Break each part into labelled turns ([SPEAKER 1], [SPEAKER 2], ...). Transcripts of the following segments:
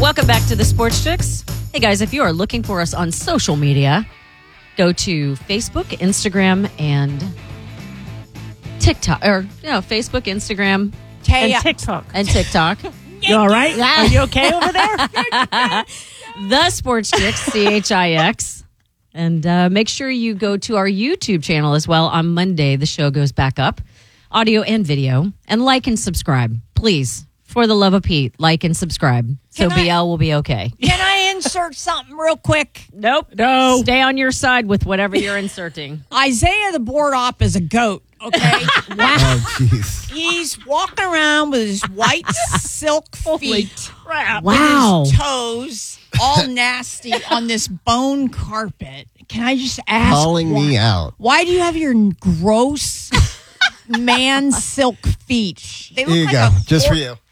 [SPEAKER 1] Welcome back to the Sports Chicks. Hey guys, if you are looking for us on social media, go to Facebook, Instagram, and TikTok. Or, Facebook, Instagram,
[SPEAKER 2] And TikTok.
[SPEAKER 1] and TikTok.
[SPEAKER 2] You all right? Are you okay over there?
[SPEAKER 1] The Sports Chicks, CHIX. And make sure you go to our YouTube channel as well. On Monday, the show goes back up, audio and video. And like and subscribe, please. For the love of Pete, like and subscribe. So BL will be okay.
[SPEAKER 3] Can I insert something real quick?
[SPEAKER 1] Nope.
[SPEAKER 2] No.
[SPEAKER 1] Stay on your side with whatever you're inserting.
[SPEAKER 3] Isaiah the board op is a goat, okay? Wow.
[SPEAKER 4] Oh, jeez.
[SPEAKER 3] He's walking around with his white silk feet.
[SPEAKER 2] Crap.
[SPEAKER 1] Wow.
[SPEAKER 3] With his toes all nasty on this bone carpet. Can I just ask?
[SPEAKER 4] Calling me out.
[SPEAKER 3] Why do you have your gross man silk feet? They look
[SPEAKER 4] Here you
[SPEAKER 3] like
[SPEAKER 4] go.
[SPEAKER 3] a
[SPEAKER 4] Just for you.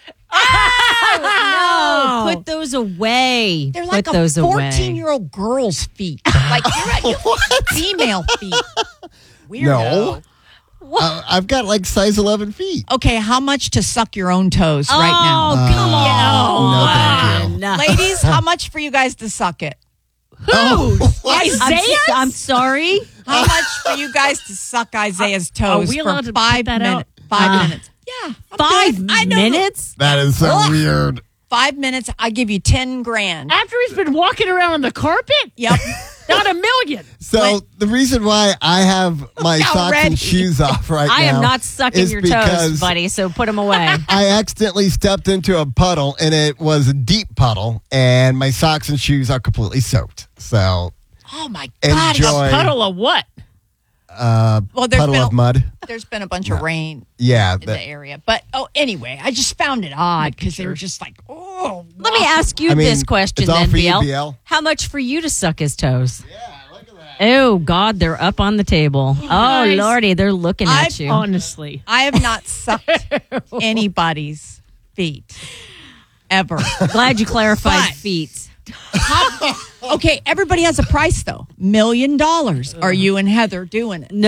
[SPEAKER 1] No, put those away.
[SPEAKER 3] They're like
[SPEAKER 1] put
[SPEAKER 3] a
[SPEAKER 1] those away.
[SPEAKER 3] 14-year-old girl's feet. Like you're female feet. Weirdo.
[SPEAKER 4] No. I've got like size 11 feet.
[SPEAKER 3] Okay, how much to suck your own toes right now?
[SPEAKER 1] Oh, come on.
[SPEAKER 4] No, thank you.
[SPEAKER 3] Ladies, how much for you guys to suck it?
[SPEAKER 1] Isaiah? I'm sorry.
[SPEAKER 3] How much for you guys to suck Isaiah's toes
[SPEAKER 2] we allowed
[SPEAKER 3] for
[SPEAKER 2] to put
[SPEAKER 3] 5
[SPEAKER 2] that
[SPEAKER 3] minutes?
[SPEAKER 2] out?
[SPEAKER 3] 5 minutes. Yeah. I'm
[SPEAKER 1] 5
[SPEAKER 3] good. I know.
[SPEAKER 1] minutes?
[SPEAKER 4] That is so weird.
[SPEAKER 3] 5 minutes, I give you 10 grand.
[SPEAKER 2] After he's been walking around on the carpet?
[SPEAKER 3] Yep.
[SPEAKER 2] Not $1 million.
[SPEAKER 4] So the reason why I have my
[SPEAKER 3] How
[SPEAKER 4] socks
[SPEAKER 3] ready.
[SPEAKER 4] and shoes off right now
[SPEAKER 1] I am not sucking
[SPEAKER 4] is
[SPEAKER 1] your toes,
[SPEAKER 4] because
[SPEAKER 1] buddy, so put them away.
[SPEAKER 4] I accidentally stepped into a puddle, and it was a deep puddle, and my socks and shoes are completely soaked. So
[SPEAKER 3] Oh, my God.
[SPEAKER 4] enjoy
[SPEAKER 2] Puddle of what?
[SPEAKER 3] Well,
[SPEAKER 4] puddle of mud.
[SPEAKER 3] There's been a bunch of rain
[SPEAKER 4] Yeah.
[SPEAKER 3] in the area. But, anyway, I just found it odd because they were just like,
[SPEAKER 1] Let me ask you
[SPEAKER 4] I mean,
[SPEAKER 1] this question
[SPEAKER 4] it's all
[SPEAKER 1] then,
[SPEAKER 4] for you,
[SPEAKER 1] BL.
[SPEAKER 4] BL.
[SPEAKER 1] How much for you to suck his toes?
[SPEAKER 4] Yeah, look at that.
[SPEAKER 1] Oh, God, they're up on the table. Oh,
[SPEAKER 2] guys.
[SPEAKER 1] Lordy, they're looking at
[SPEAKER 3] I've
[SPEAKER 1] you.
[SPEAKER 2] Honestly.
[SPEAKER 3] I have not sucked anybody's feet ever.
[SPEAKER 1] Glad you clarified
[SPEAKER 3] But-
[SPEAKER 1] feet.
[SPEAKER 3] Okay, everybody has a price, though. $1 million. Are you and Heather doing it?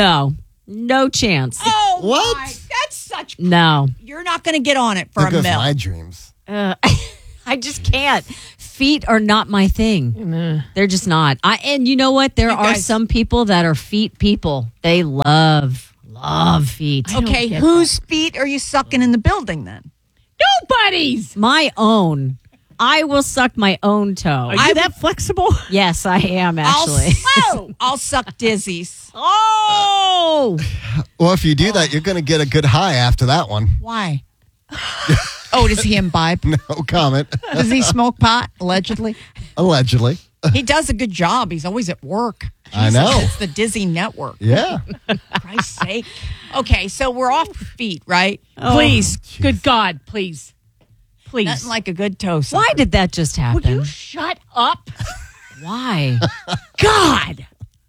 [SPEAKER 1] No chance.
[SPEAKER 3] Oh,
[SPEAKER 4] What?
[SPEAKER 3] my. That's such...
[SPEAKER 1] No.
[SPEAKER 3] You're not going to get on it for
[SPEAKER 4] There
[SPEAKER 3] a
[SPEAKER 4] goes
[SPEAKER 3] mill.
[SPEAKER 4] my dreams.
[SPEAKER 1] I just can't. Feet are not my thing. They're just not. And you know what? There are
[SPEAKER 3] guys-
[SPEAKER 1] some people that are feet people. They love feet.
[SPEAKER 3] Okay, whose feet are you sucking in the building then?
[SPEAKER 2] Nobody's.
[SPEAKER 1] My own. I will suck my own toe.
[SPEAKER 2] Are you that flexible?
[SPEAKER 1] Yes, I am actually.
[SPEAKER 3] I'll suck Dizzy's.
[SPEAKER 1] Oh!
[SPEAKER 4] Well, if you do that, you're going to get a good high after that one.
[SPEAKER 3] Why? Oh, does he imbibe?
[SPEAKER 4] No comment.
[SPEAKER 3] Does he smoke pot, allegedly?
[SPEAKER 4] Allegedly.
[SPEAKER 3] He does a good job. He's always at work.
[SPEAKER 4] I know.
[SPEAKER 3] It's the Dizzy Network.
[SPEAKER 4] Yeah.
[SPEAKER 3] Christ's sake. Okay, so we're off the feet, right?
[SPEAKER 2] Please. Good God, please. Please.
[SPEAKER 3] Nothing like a good toe sucker.
[SPEAKER 1] Why did that just
[SPEAKER 2] Will
[SPEAKER 1] happen?
[SPEAKER 2] you shut up?
[SPEAKER 1] Why?
[SPEAKER 2] God.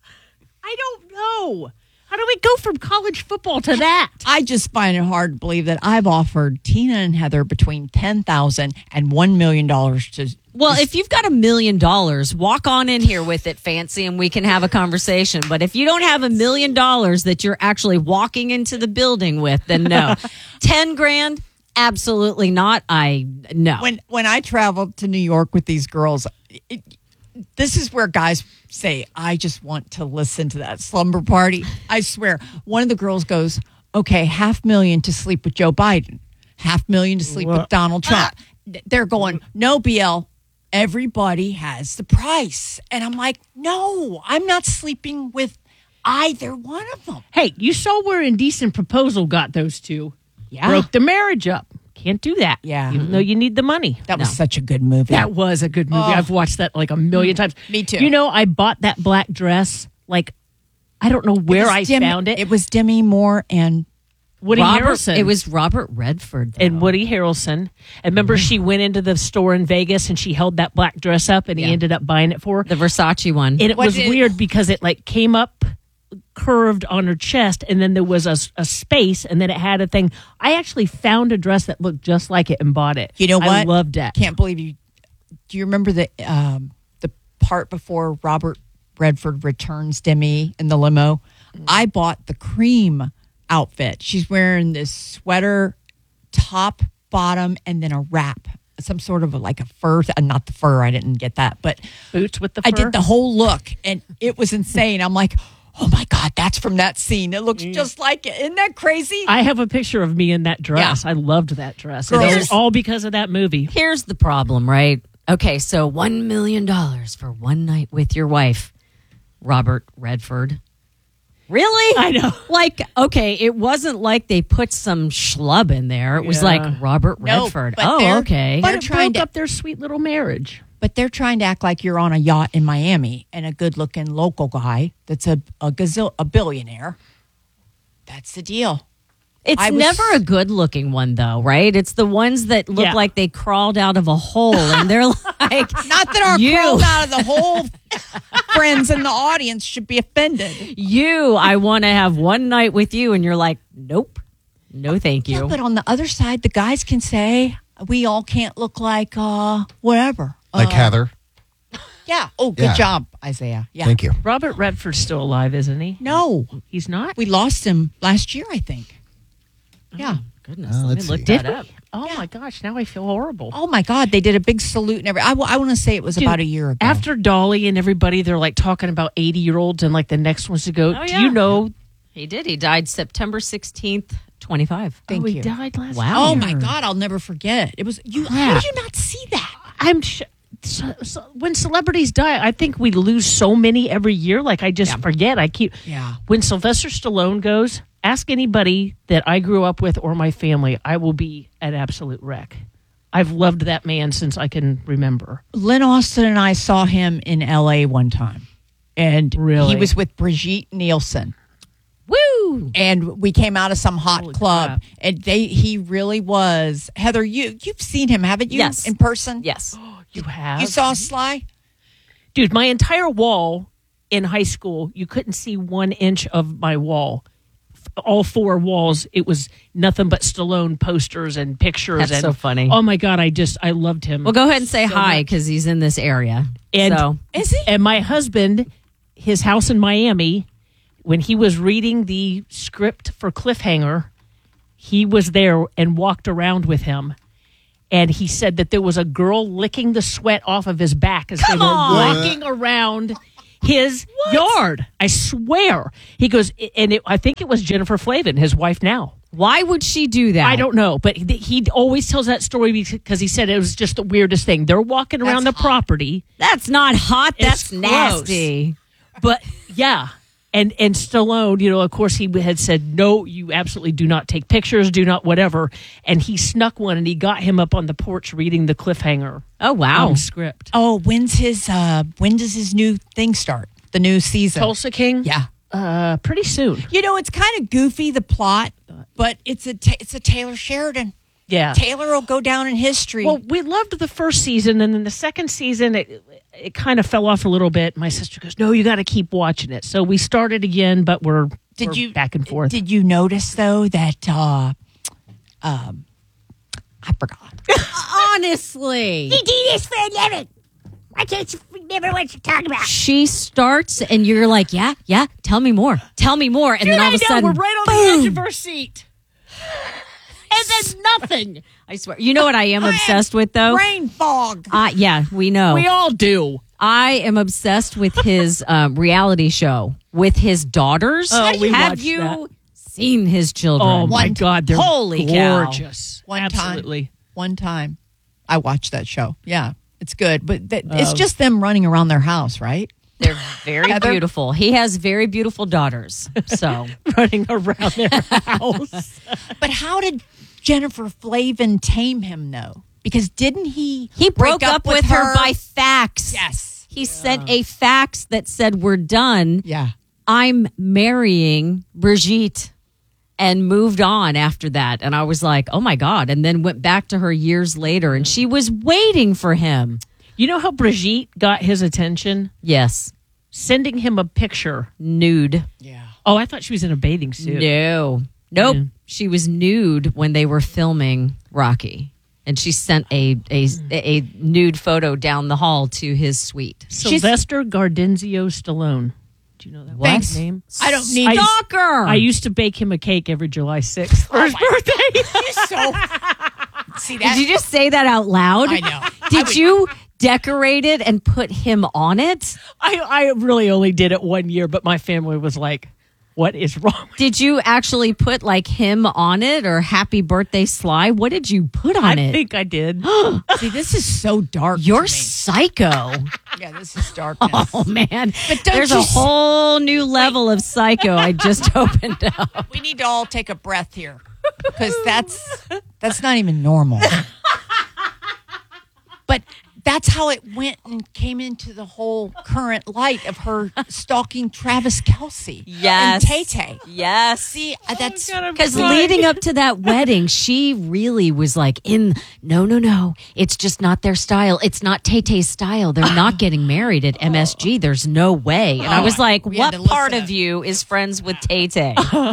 [SPEAKER 2] I don't know. How do we go from college football to that?
[SPEAKER 3] I just find it hard to believe that I've offered Tina and Heather between $10,000 and $1 million to...
[SPEAKER 1] Well, if you've got $1 million, walk on in here with it, Fancy, and we can have a conversation. But if you don't have $1 million that you're actually walking into the building with, then no. 10 grand? Absolutely not. No.
[SPEAKER 3] When I traveled to New York with these girls, this is where guys say, I just want to listen to that slumber party. I swear. One of the girls goes, okay, $500,000 to sleep with Joe Biden, $500,000 to sleep with Donald Trump. They're going, no, BL, everybody has the price. And I'm like, no, I'm not sleeping with either one of them.
[SPEAKER 2] Hey, you saw where Indecent Proposal got those two.
[SPEAKER 3] Yeah.
[SPEAKER 2] Broke the marriage up. Can't do that.
[SPEAKER 3] Yeah.
[SPEAKER 2] Even though you need the money.
[SPEAKER 3] That was such a good movie.
[SPEAKER 2] That was a good movie. I've watched that like a million times.
[SPEAKER 3] Me too.
[SPEAKER 2] You know, I bought that black dress. Like, I don't know where I found it.
[SPEAKER 3] It was Demi Moore and
[SPEAKER 2] Woody Harrelson.
[SPEAKER 1] It was Robert Redford. Though.
[SPEAKER 2] And Woody Harrelson. And remember, she went into the store in Vegas and she held that black dress up and he ended up buying it for her.
[SPEAKER 1] The Versace one.
[SPEAKER 2] And it was weird because it like came up curved on her chest and then there was a space and then it had a thing. I actually found a dress that looked just like it and bought it.
[SPEAKER 3] You know what?
[SPEAKER 2] I loved it.
[SPEAKER 3] Can't believe you. Do you remember the part before Robert Redford returns Demi in the limo? I bought the cream outfit. She's wearing this sweater, top, bottom, and then a wrap some sort of like a fur, not the fur, I didn't get that, but
[SPEAKER 2] Boots with the
[SPEAKER 3] I
[SPEAKER 2] fur?
[SPEAKER 3] did the whole look and it was insane. I'm like, oh my God, that's from that scene. It looks just like it. Isn't that crazy?
[SPEAKER 2] I have a picture of me in that dress.
[SPEAKER 3] Yeah.
[SPEAKER 2] I loved that dress. And it
[SPEAKER 1] Girls.
[SPEAKER 2] was all because of that movie.
[SPEAKER 1] Here's the problem, right? Okay, so $1 million for one night with your wife, Robert Redford. Really?
[SPEAKER 2] I know.
[SPEAKER 1] Like, okay, it wasn't like they put some schlub in there. It was
[SPEAKER 2] Yeah.
[SPEAKER 1] like Robert
[SPEAKER 3] No,
[SPEAKER 1] Redford.
[SPEAKER 3] but
[SPEAKER 1] Oh,
[SPEAKER 3] they're-
[SPEAKER 1] okay.
[SPEAKER 2] But
[SPEAKER 3] They're
[SPEAKER 2] it
[SPEAKER 3] trying
[SPEAKER 2] broke
[SPEAKER 3] to-
[SPEAKER 2] up their sweet little marriage.
[SPEAKER 3] But they're trying to act like you're on a yacht in Miami and a good looking local guy that's a billionaire. That's the deal.
[SPEAKER 1] It's
[SPEAKER 3] I was-
[SPEAKER 1] never a good looking one, though, right? It's the ones that look
[SPEAKER 2] Yeah.
[SPEAKER 1] like they crawled out of a hole and they're like,
[SPEAKER 3] Not that our
[SPEAKER 1] You.
[SPEAKER 3] crawled out of the whole friends in the audience should be offended.
[SPEAKER 1] I want to have one night with you. And you're like, nope, no, thank you.
[SPEAKER 3] Yeah, but on the other side, the guys can say, we all can't look like whatever.
[SPEAKER 4] Like Heather.
[SPEAKER 3] Yeah. Oh, good
[SPEAKER 4] Yeah.
[SPEAKER 3] job, Isaiah. Yeah.
[SPEAKER 4] Thank you.
[SPEAKER 2] Robert Redford's still alive, isn't he?
[SPEAKER 3] No,
[SPEAKER 2] He's not?
[SPEAKER 3] we lost him last year, I think. Yeah.
[SPEAKER 1] Goodness,
[SPEAKER 4] Oh,
[SPEAKER 1] let me
[SPEAKER 4] let's
[SPEAKER 1] look
[SPEAKER 4] see.
[SPEAKER 1] that
[SPEAKER 2] Did
[SPEAKER 1] up.
[SPEAKER 2] we? Oh, my gosh. Now I feel horrible.
[SPEAKER 3] Oh my God, they did a big salute and everything. I want to say it was
[SPEAKER 2] Dude,
[SPEAKER 3] about a year ago.
[SPEAKER 2] After Dolly and everybody, they're like talking about 80-year-olds and like the next ones to go.
[SPEAKER 1] Oh,
[SPEAKER 2] Do
[SPEAKER 1] yeah.
[SPEAKER 2] you know?
[SPEAKER 1] He did. He died September 16th, 25.
[SPEAKER 3] Thank
[SPEAKER 2] he
[SPEAKER 3] you.
[SPEAKER 2] died last
[SPEAKER 1] Wow.
[SPEAKER 3] Oh
[SPEAKER 2] year.
[SPEAKER 3] my God, I'll never forget. It was you. How
[SPEAKER 2] Yeah.
[SPEAKER 3] did you not see that?
[SPEAKER 2] I'm when celebrities die, I think we lose so many every year. Like I just forget. I keep.
[SPEAKER 3] Yeah.
[SPEAKER 2] When Sylvester Stallone goes, ask anybody that I grew up with or my family. I will be an absolute wreck. I've loved that man since I can remember.
[SPEAKER 3] Lynn Austin and I saw him in L.A. one time, and
[SPEAKER 2] Really?
[SPEAKER 3] he was with Brigitte Nielsen.
[SPEAKER 1] Woo!
[SPEAKER 3] And we came out of some hot
[SPEAKER 2] Holy
[SPEAKER 3] club,
[SPEAKER 2] crap.
[SPEAKER 3] and he really was. Heather, you've seen him, haven't you?
[SPEAKER 1] Yes.
[SPEAKER 3] In person.
[SPEAKER 1] Yes.
[SPEAKER 2] You have
[SPEAKER 3] You saw Sly.
[SPEAKER 2] dude, my entire wall in high school, you couldn't see 1 inch of my wall. All 4 walls, it was nothing but Stallone posters and pictures.
[SPEAKER 1] That's
[SPEAKER 2] and,
[SPEAKER 1] so funny.
[SPEAKER 2] Oh my God, I loved him.
[SPEAKER 1] Well, go ahead and say
[SPEAKER 2] so
[SPEAKER 1] hi
[SPEAKER 2] much.
[SPEAKER 1] because he's in this area.
[SPEAKER 2] And
[SPEAKER 1] so,
[SPEAKER 3] Is he?
[SPEAKER 2] And my husband, his house in Miami, when he was reading the script for Cliffhanger, he was there and walked around with him. And he said that there was a girl licking the sweat off of his back as they were walking around his yard. I swear. He goes, I think it was Jennifer Flavin, his wife now.
[SPEAKER 1] why would she do that?
[SPEAKER 2] I don't know, but he always tells that story because he said it was just the weirdest thing. They're walking around the property.
[SPEAKER 1] That's not hot.
[SPEAKER 2] It's
[SPEAKER 1] That's nasty.
[SPEAKER 2] But yeah, and Stallone, of course, he had said, no, you absolutely do not take pictures, do not whatever. And he snuck one and he got him up on the porch reading the Cliffhanger
[SPEAKER 1] Oh, wow.
[SPEAKER 2] script.
[SPEAKER 3] Oh, when does his new thing start? The new season?
[SPEAKER 2] Tulsa King?
[SPEAKER 3] Yeah.
[SPEAKER 2] Pretty soon.
[SPEAKER 3] It's kind of goofy, the plot, but it's a Taylor Sheridan.
[SPEAKER 2] Yeah.
[SPEAKER 3] Taylor will go down in history.
[SPEAKER 2] Well, we loved the first season, and then the second season, it kind of fell off a little bit. My sister goes, no, you got to keep watching it. So we started again, but we're back and forth.
[SPEAKER 3] Did you notice though that I forgot.
[SPEAKER 1] Honestly.
[SPEAKER 5] do this for a living. I can't remember what you're talking about.
[SPEAKER 1] She starts and you're like, yeah, tell me more. Tell me more. And then all of a sudden,
[SPEAKER 2] we're right on the edge of our seat. And then nothing.
[SPEAKER 1] I swear. You know what I am obsessed with, though?
[SPEAKER 3] Brain fog.
[SPEAKER 1] Yeah, we know.
[SPEAKER 2] We all do.
[SPEAKER 1] I am obsessed with his reality show with his daughters.
[SPEAKER 2] Oh, we
[SPEAKER 1] Have
[SPEAKER 2] watched
[SPEAKER 1] you
[SPEAKER 2] that.
[SPEAKER 1] seen his children?
[SPEAKER 2] Oh, my God. They're
[SPEAKER 1] Holy cow.
[SPEAKER 2] gorgeous.
[SPEAKER 3] One
[SPEAKER 2] Absolutely.
[SPEAKER 3] time, I watched that show. Yeah, it's good, but it's just them running around their house, right?
[SPEAKER 1] They're very
[SPEAKER 3] Heather?
[SPEAKER 1] beautiful. He has very beautiful daughters. So
[SPEAKER 2] Running around their house.
[SPEAKER 3] But how did Jennifer Flavin tame him though? Because didn't he?
[SPEAKER 1] he broke
[SPEAKER 3] break
[SPEAKER 1] up with her by fax.
[SPEAKER 3] Yes.
[SPEAKER 1] He sent a fax that said, "We're done.
[SPEAKER 3] Yeah.
[SPEAKER 1] I'm marrying Brigitte," and moved on after that. And I was like, oh my God. And then went back to her years later and she was waiting for him.
[SPEAKER 2] You know how Brigitte got his attention?
[SPEAKER 1] Yes.
[SPEAKER 2] Sending him a picture.
[SPEAKER 1] Nude.
[SPEAKER 3] Yeah.
[SPEAKER 2] Oh, I thought she was in a bathing suit.
[SPEAKER 1] No. Nope.
[SPEAKER 2] Yeah.
[SPEAKER 1] She was nude when they were filming Rocky. And she sent a nude photo down the hall to his suite.
[SPEAKER 2] Sylvester Gardenzio Stallone. Do you know that
[SPEAKER 3] Thanks.
[SPEAKER 2] name?
[SPEAKER 3] I don't need.
[SPEAKER 1] Stalker.
[SPEAKER 2] I used to bake him a cake every July 6th for his birthday.
[SPEAKER 3] See that?
[SPEAKER 1] Did you just say that out loud?
[SPEAKER 3] I know.
[SPEAKER 1] Did you decorate it and put him on it?
[SPEAKER 2] I really only did it 1 year, but my family was like, what is wrong with
[SPEAKER 1] Did you actually put like him on it or happy birthday Sly? What did you put on
[SPEAKER 2] I
[SPEAKER 1] it?
[SPEAKER 2] think I did.
[SPEAKER 3] See, this is so dark.
[SPEAKER 1] You're
[SPEAKER 3] to me.
[SPEAKER 1] psycho.
[SPEAKER 3] Yeah, this is darkness.
[SPEAKER 1] Oh man.
[SPEAKER 3] But don't
[SPEAKER 1] There's
[SPEAKER 3] you
[SPEAKER 1] a whole new level of psycho I just opened up.
[SPEAKER 3] We need to all take a breath here because that's not even normal. But that's how it went and came into the whole current light of her stalking Travis Kelce and Tay-Tay.
[SPEAKER 1] Yes.
[SPEAKER 3] See, that's
[SPEAKER 1] Because leading up to that wedding, she really was like, no. It's just not their style. It's not Tay-Tay's style. They're not getting married at MSG. There's no way. And I was like,
[SPEAKER 3] We had
[SPEAKER 1] what
[SPEAKER 3] to
[SPEAKER 1] part
[SPEAKER 3] listen.
[SPEAKER 1] of you is friends with Tay-Tay?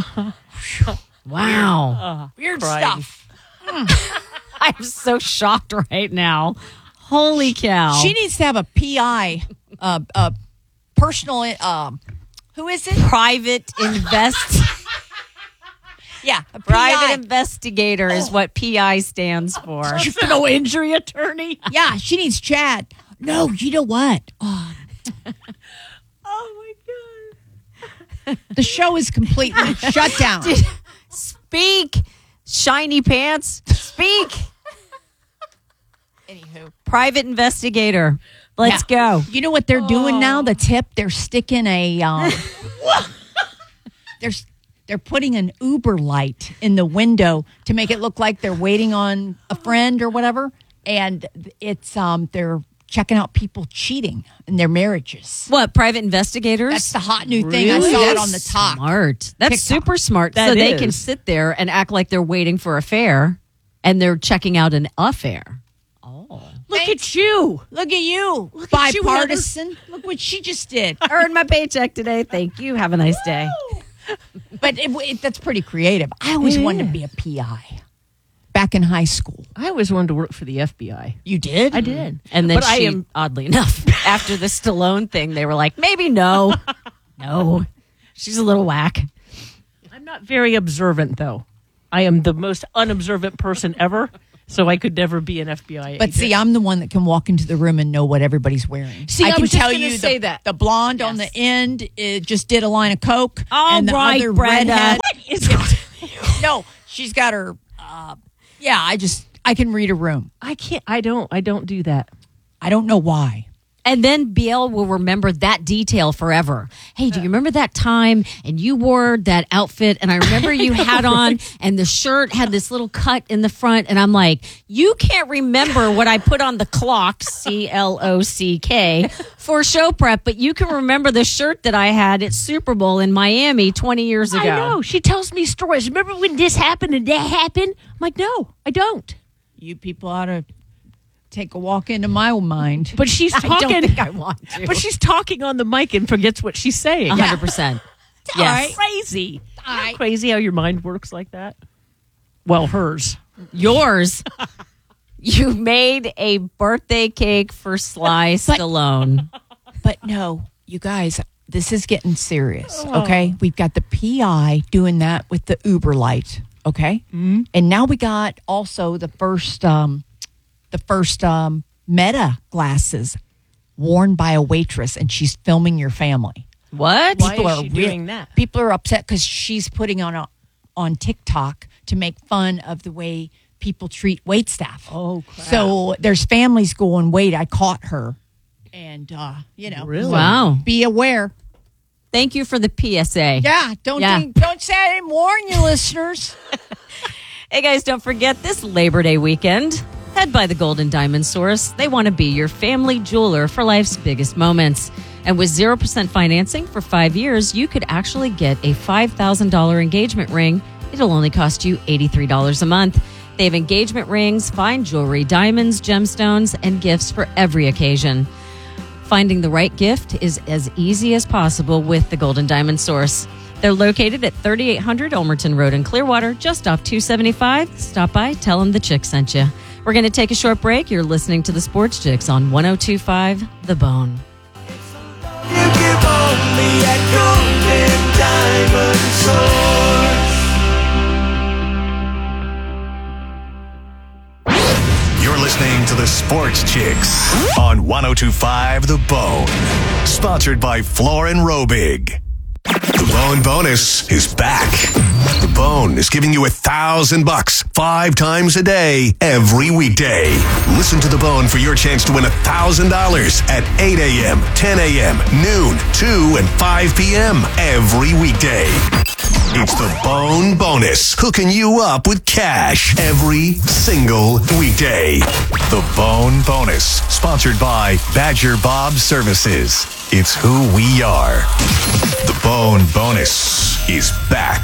[SPEAKER 1] Wow.
[SPEAKER 3] weird
[SPEAKER 2] Crying.
[SPEAKER 3] stuff.
[SPEAKER 1] I'm so shocked right now. Holy cow.
[SPEAKER 3] She needs to have a PI, personal, who is it?
[SPEAKER 1] private invest.
[SPEAKER 3] Yeah, a
[SPEAKER 1] Private
[SPEAKER 3] PI.
[SPEAKER 1] investigator is what PI stands for.
[SPEAKER 2] Personal injury attorney.
[SPEAKER 3] Yeah, she needs Chad. No, you know what?
[SPEAKER 2] Oh my God.
[SPEAKER 3] The show is completely shut down.
[SPEAKER 1] Speak, shiny pants. Speak.
[SPEAKER 3] Anywho.
[SPEAKER 1] Private investigator. Let's go.
[SPEAKER 3] You know what they're doing now? The tip, they're sticking a they're putting an Uber light in the window to make it look like they're waiting on a friend or whatever, and it's they're checking out people cheating in their marriages.
[SPEAKER 1] What, private investigators?
[SPEAKER 3] That's the hot new thing. I
[SPEAKER 2] Really?
[SPEAKER 3] saw it
[SPEAKER 1] That's
[SPEAKER 3] on the top.
[SPEAKER 1] Smart. That's
[SPEAKER 3] TikTok.
[SPEAKER 1] super smart.
[SPEAKER 2] That
[SPEAKER 1] so they
[SPEAKER 2] is.
[SPEAKER 1] can sit there and act like they're waiting for a fare and they're checking out an affair.
[SPEAKER 2] Look at you.
[SPEAKER 3] Look at you,
[SPEAKER 2] at you,
[SPEAKER 3] bipartisan. Look what she just did.
[SPEAKER 1] Earned my paycheck today. Thank you. Have a nice day.
[SPEAKER 3] But that's pretty creative. I always wanted to be a PI back in high school.
[SPEAKER 2] I always wanted to work for the FBI.
[SPEAKER 3] You did?
[SPEAKER 2] I did.
[SPEAKER 1] And then
[SPEAKER 2] But I
[SPEAKER 1] she,
[SPEAKER 2] am-
[SPEAKER 1] oddly enough, after the Stallone thing, they were like, maybe no. No. She's a little whack.
[SPEAKER 2] I'm not very observant, though. I am the most unobservant person ever, so I could never be an FBI
[SPEAKER 3] But
[SPEAKER 2] agent.
[SPEAKER 3] see, I'm the one that can walk into the room and know what everybody's wearing.
[SPEAKER 2] See, I
[SPEAKER 3] can
[SPEAKER 2] was just
[SPEAKER 3] tell
[SPEAKER 2] gonna
[SPEAKER 3] you
[SPEAKER 2] say
[SPEAKER 3] the,
[SPEAKER 2] that.
[SPEAKER 3] the blonde on the end just did a line of coke,
[SPEAKER 1] All
[SPEAKER 3] and the
[SPEAKER 1] right,
[SPEAKER 3] other
[SPEAKER 1] Brenda.
[SPEAKER 3] redhead.
[SPEAKER 2] What is
[SPEAKER 3] No, she's got her. Yeah, I can read a room.
[SPEAKER 2] I don't do that.
[SPEAKER 3] I don't know why.
[SPEAKER 1] And then BL will remember that detail forever. Hey, do you remember that time and you wore that outfit and I remember you had on and the shirt had this little cut in the front and I'm like, you can't remember what I put on the clock, CLOCK, for show prep, but you can remember the shirt that I had at Super Bowl in Miami 20 years ago.
[SPEAKER 2] I know. She tells me stories. Remember when this happened and that happened? I'm like, no, I don't.
[SPEAKER 3] You people ought to take a walk into my mind.
[SPEAKER 2] But she's
[SPEAKER 1] I
[SPEAKER 2] talking.
[SPEAKER 1] don't think I want to.
[SPEAKER 2] But she's talking on the mic and forgets what she's saying.
[SPEAKER 1] 100%. Yes.
[SPEAKER 2] Crazy.
[SPEAKER 3] All right.
[SPEAKER 2] Crazy how your mind works like that. Well, hers.
[SPEAKER 1] Yours. You made a birthday cake for Sly Stallone.
[SPEAKER 3] But no, you guys, this is getting serious, okay? We've got the PI doing that with the Uber light, okay? Mm-hmm. And now we got also the first Meta glasses worn by a waitress, and she's filming your family.
[SPEAKER 1] What?
[SPEAKER 2] Why is she doing that?
[SPEAKER 3] People are upset because she's putting on TikTok to make fun of the way people treat wait staff.
[SPEAKER 2] Oh, crap.
[SPEAKER 3] So there's families going, wait, I caught her. And,
[SPEAKER 2] Really?
[SPEAKER 1] Wow.
[SPEAKER 3] be aware.
[SPEAKER 1] Thank you for the PSA.
[SPEAKER 3] Yeah, don't say I didn't warn you, listeners.
[SPEAKER 1] Hey guys, don't forget this Labor Day weekend. Head by the Golden Diamond Source. They want to be your family jeweler for life's biggest moments. And with 0% financing for 5 years, you could actually get a $5,000 engagement ring. It'll only cost you $83 a month. They have engagement rings, fine jewelry, diamonds, gemstones, and gifts for every occasion. Finding the right gift is as easy as possible with the Golden Diamond Source. They're located at 3800 Ulmerton Road in Clearwater, just off 275. Stop by, tell them the chick sent you. We're going to take a short break. You're listening to the Sports Chicks on 102.5 The Bone.
[SPEAKER 6] You give only at Golden Diamond Source.
[SPEAKER 7] the Sports Chicks on 102.5 The Bone. Sponsored by Floor and Robig. The Bone Bonus is back. The Bone is giving you $1,000 5 times a day, every weekday. Listen to The Bone for your chance to win $1,000 at 8 a.m., 10 a.m., noon, 2, and 5 p.m. every weekday. It's The Bone Bonus, hooking you up with cash every single weekday. The Bone Bonus, sponsored by Badger Bob Services. It's who we are. The Bone Bonus is back.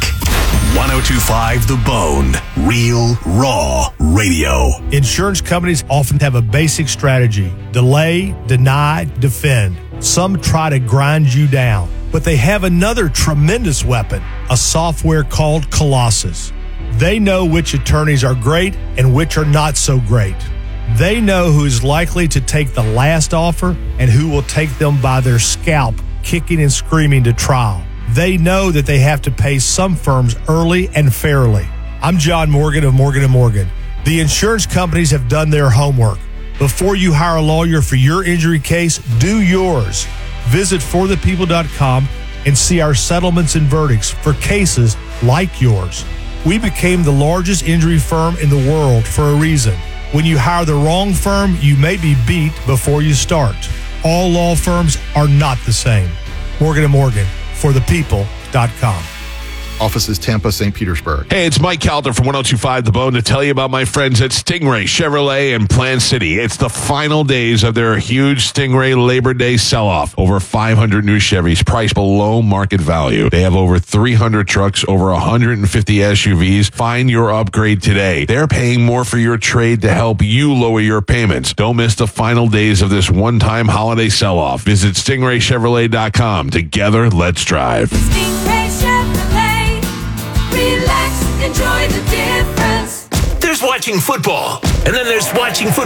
[SPEAKER 7] 102.5 The Bone, real, raw radio.
[SPEAKER 8] Insurance companies often have a basic strategy: delay, deny, defend. Some try to grind you down, but they have another tremendous weapon, a software called Colossus. They know which attorneys are great and which are not so great. They know who is likely to take the last offer and who will take them by their scalp, kicking and screaming to trial. They know that they have to pay some firms early and fairly. I'm John Morgan of Morgan & Morgan. The insurance companies have done their homework. Before you hire a lawyer for your injury case, do yours. Visit forthepeople.com and see our settlements and verdicts for cases like yours. We became the largest injury firm in the world for a reason. When you hire the wrong firm, you may be beat before you start. All law firms are not the same. Morgan & Morgan, forthepeople.com.
[SPEAKER 9] Offices Tampa, St. Petersburg.
[SPEAKER 10] Hey, it's Mike Calder from 102.5 The Bone to tell you about my friends at Stingray Chevrolet in Plant City. It's the final days of their huge Stingray Labor Day sell-off. Over 500 new Chevys priced below market value. They have over 300 trucks, over 150 SUVs. Find your upgrade today. They're paying more for your trade to help you lower your payments. Don't miss the final days of this one-time holiday sell-off. Visit StingrayChevrolet.com. Together, let's drive.
[SPEAKER 6] Stingray Chevrolet. Relax, enjoy the difference.
[SPEAKER 7] There's watching football, and then there's watching football.